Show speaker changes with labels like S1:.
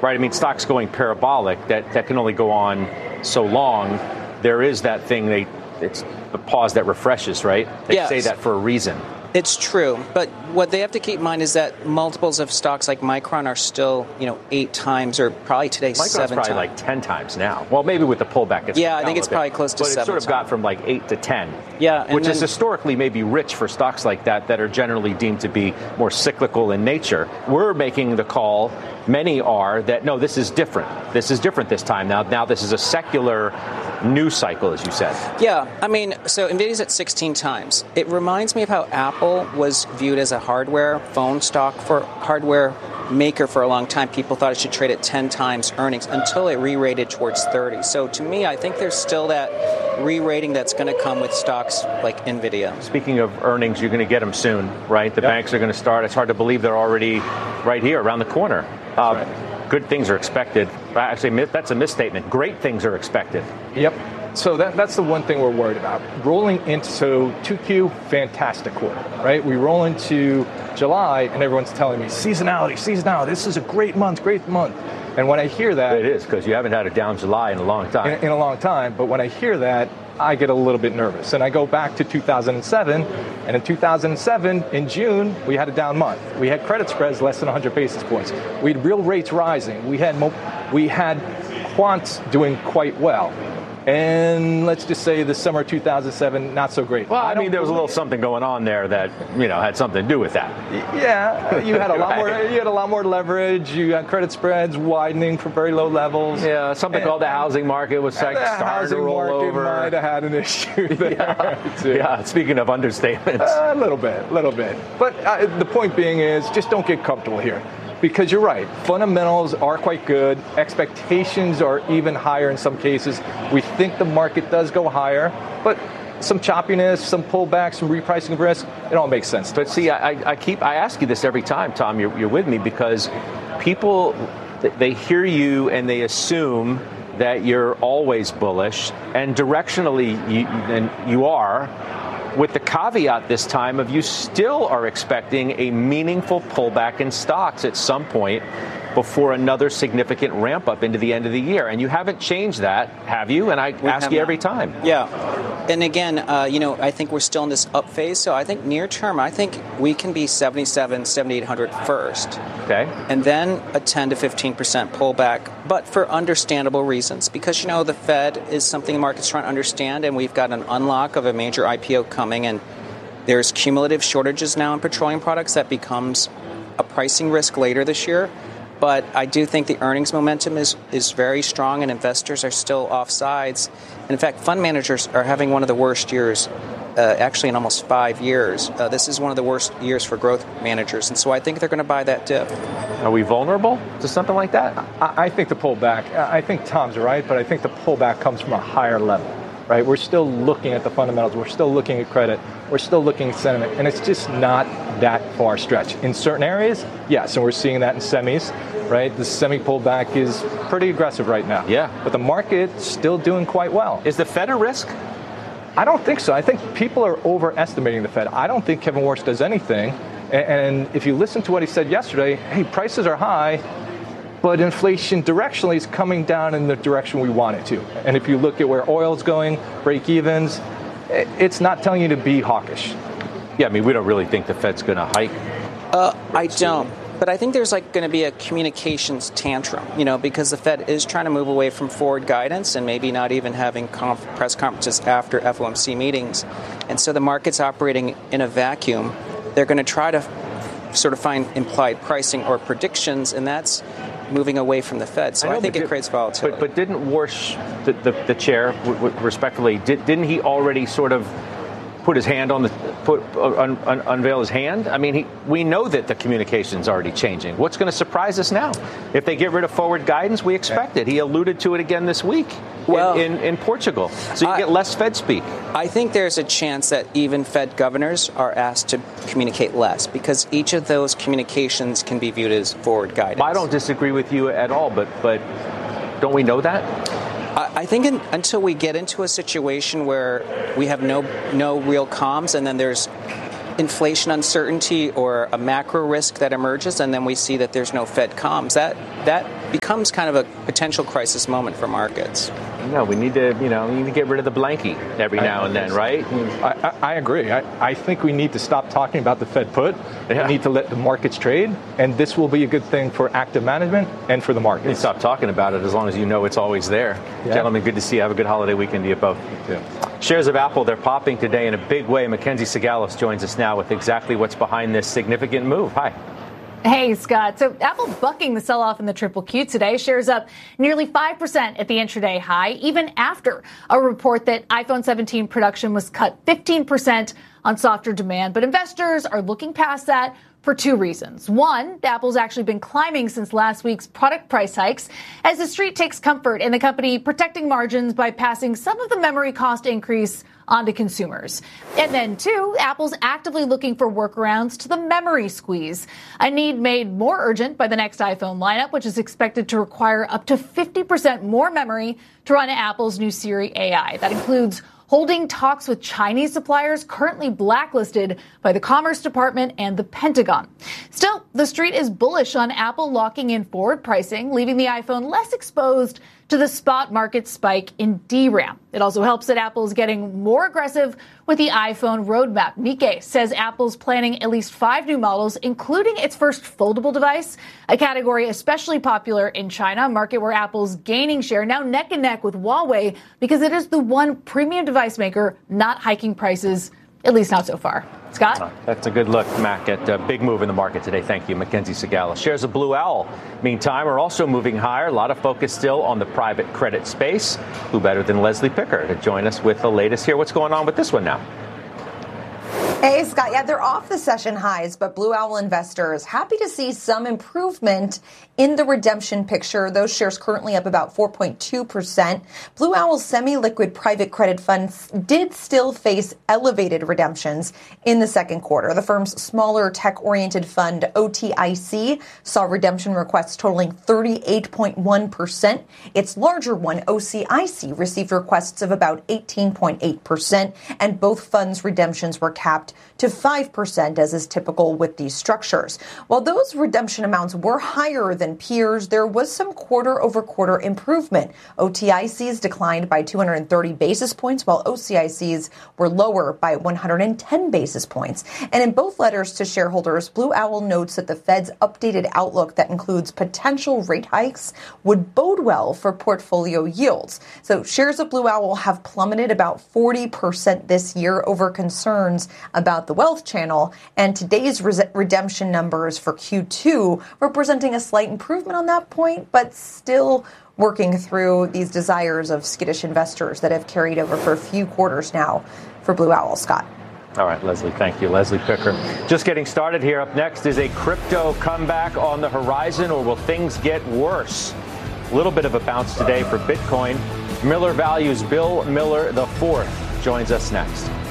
S1: right? I mean, stocks going parabolic, that can only go on so long. There is that thing, it's the pause that refreshes, right? They say that for a reason.
S2: It's true, but what they have to keep in mind is that multiples of stocks like Micron are still, 8 times, or probably today
S1: Micron's
S2: 7 times.
S1: probably like 10 times now. Well, maybe with the pullback, it's
S2: I think it's probably close to 7 times.
S1: But it sort of got from like 8 to 10.
S2: Yeah,
S1: which is historically maybe rich for stocks like that are generally deemed to be more cyclical in nature. We're making the call, many are, that no, this is different. This is different this time. Now this is a secular news cycle, as you said.
S2: Yeah, I mean, so NVIDIA's at 16 times. It reminds me of how Apple was viewed as a hardware phone stock for hardware maker for a long time. People thought it should trade at 10 times earnings until it re-rated towards 30. So to me, I think there's still that re-rating that's going to come with stocks like NVIDIA.
S1: Speaking of earnings, you're going to get them soon, right? The banks are going to start. It's hard to believe they're already right here around the corner. Good things are expected. Actually, that's a misstatement. Great things are expected.
S3: Yep. So that's the one thing we're worried about. Rolling into 2Q, fantastic quarter, right? We roll into July, and everyone's telling me, seasonality, this is a great month. And when I hear that...
S1: It is, because you haven't had a down July in a long time.
S3: In a long time, but when I hear that, I get a little bit nervous. And I go back to 2007, and in 2007, in June, we had a down month. We had credit spreads less than 100 basis points. We had real rates rising. We had quants doing quite well. And let's just say the summer 2007, not so great.
S1: Well, I mean, there was a little something going on there that, had something to do with that.
S3: Yeah, you had a lot more. You had a lot more leverage. You had credit spreads widening from very low levels.
S1: Yeah, something called the housing market was starting to roll over.
S3: The housing market might have had an issue there.
S1: Yeah, speaking of understatements.
S3: A little bit. But the point being is, just don't get comfortable here. Because you're right, fundamentals are quite good. Expectations are even higher in some cases. We think the market does go higher, but some choppiness, some pullback, some repricing of risk, it all makes sense.
S1: But see, I ask you this every time, Tom, you're with me, because people, they hear you and they assume that you're always bullish, and directionally you are. With the caveat this time of you still are expecting a meaningful pullback in stocks at some point before another significant ramp up into the end of the year. And you haven't changed that, have you? And I ask you every time.
S2: Yeah. And again, I think we're still in this up phase. So I think near term, I think we can be 7,800 first.
S1: Okay.
S2: And then a 10 to 15% pullback, but for understandable reasons. Because, the Fed is something the market's trying to understand, and we've got an unlock of a major IPO coming, and there's cumulative shortages now in petroleum products that becomes a pricing risk later this year. But I do think the earnings momentum is very strong, and investors are still off sides. And in fact, fund managers are having one of the worst years, actually in almost 5 years. This is one of the worst years for growth managers. And so I think they're going to buy that dip.
S1: Are we vulnerable to something like that?
S3: I think the pullback, I think Tom's right, but I think the pullback comes from a higher level. Right, we're still looking at the fundamentals. We're still looking at credit. We're still looking at sentiment, and it's just not that far stretch. In certain areas, yes, and we're seeing that in semis. Right, the semi pullback is pretty aggressive right now.
S1: Yeah,
S3: but the market's still doing quite well.
S1: Is the Fed a risk?
S3: I don't think so. I think people are overestimating the Fed. I don't think Kevin Warsh does anything. And if you listen to what he said yesterday, hey, prices are high, but inflation directionally is coming down in the direction we want it to. And if you look at where oil's going, break-evens, it's not telling you to be hawkish.
S1: Yeah, I mean, we don't really think the Fed's going to hike.
S2: I don't. But I think there's going to be a communications tantrum, because the Fed is trying to move away from forward guidance and maybe not even having press conferences after FOMC meetings. And so the market's operating in a vacuum. They're going to try to sort of find implied pricing or predictions, and that's moving away from the Fed. So I think it creates volatility.
S1: But didn't Warsh, the chair, respectfully, didn't he already sort of put his hand on unveil his hand? I mean, we know that the communication's already changing. What's going to surprise us now? If they get rid of forward guidance, we expect it. He alluded to it again this week in Portugal. So you get less Fed speak.
S2: I think there's a chance that even Fed governors are asked to communicate less, because each of those communications can be viewed as forward guidance.
S1: I don't disagree with you at all, but don't we know that?
S2: I think until we get into a situation where we have no real comms, and then there's inflation uncertainty or a macro risk that emerges, and then we see that there's no Fed comms, that becomes kind of a potential crisis moment for markets.
S1: No, we need to, get rid of the blankie every now and then, right?
S3: I agree. I think we need to stop talking about the Fed put.
S1: Yeah.
S3: We need to let the markets trade, and this will be a good thing for active management and for the markets.
S1: You stop talking about it as long as you know it's always there. Yeah. Gentlemen, good to see you. Have a good holiday weekend to you both.
S3: Yeah.
S1: Shares of Apple, they're popping today in a big way. Mackenzie Sagalis joins us now with exactly what's behind this significant move. Hi.
S4: Hey, Scott. So Apple bucking the sell-off in the triple Q today. Shares up nearly 5% at the intraday high, even after a report that iPhone 17 production was cut 15% on softer demand. But investors are looking past that for two reasons. One, Apple's actually been climbing since last week's product price hikes, as the street takes comfort in the company protecting margins by passing some of the memory cost increase onto consumers. And then two, Apple's actively looking for workarounds to the memory squeeze, a need made more urgent by the next iPhone lineup, which is expected to require up to 50% more memory to run Apple's new Siri AI. That includes holding talks with Chinese suppliers currently blacklisted by the Commerce Department and the Pentagon. Still, the street is bullish on Apple locking in forward pricing, leaving the iPhone less exposed to the spot market spike in DRAM. It also helps that Apple is getting more aggressive with the iPhone roadmap. Nikkei says Apple's planning at least 5 new models, including its first foldable device, a category especially popular in China, a market where Apple's gaining share, now neck and neck with Huawei, because it is the one premium device maker not hiking prices, at least not so far. Scott?
S1: That's a good look, Mac, at a big move in the market today. Thank you, Mackenzie Sagalis. Shares of Blue Owl, meantime, are also moving higher. A lot of focus still on the private credit space. Who better than Leslie Picker to join us with the latest here? What's going on with this one now?
S5: Hey, Scott. Yeah, they're off the session highs, but Blue Owl investors happy to see some improvement in the redemption picture. Those shares currently up about 4.2%. Blue Owl's semi-liquid private credit funds did still face elevated redemptions in the second quarter. The firm's smaller tech-oriented fund, OTIC, saw redemption requests totaling 38.1%. Its larger one, OCIC, received requests of about 18.8%, and both funds' redemptions were capped to 5%, as is typical with these structures. While those redemption amounts were higher than peers, there was some quarter-over-quarter improvement. OTICs declined by 230 basis points, while OCICs were lower by 110 basis points. And in both letters to shareholders, Blue Owl notes that the Fed's updated outlook that includes potential rate hikes would bode well for portfolio yields. So shares of Blue Owl have plummeted about 40% this year over concerns about the wealth channel, and today's redemption numbers for Q2 representing a slight improvement on that point, but still working through these desires of skittish investors that have carried over for a few quarters now for Blue Owl. Scott.
S1: All right, Leslie, thank you. Leslie Picker. Just getting started here. Up next, is a crypto comeback on the horizon, or will things get worse? A little bit of a bounce today for Bitcoin. Miller Value's Bill Miller IV joins us next.